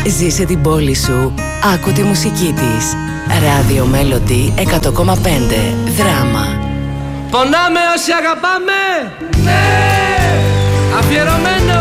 Ζήσε την πόλη σου, άκου τη μουσική της. Ράδιο Μέλοντι 100,5. Δράμα. Πονάμε όσοι αγαπάμε. Ναι. Αφιερωμένοι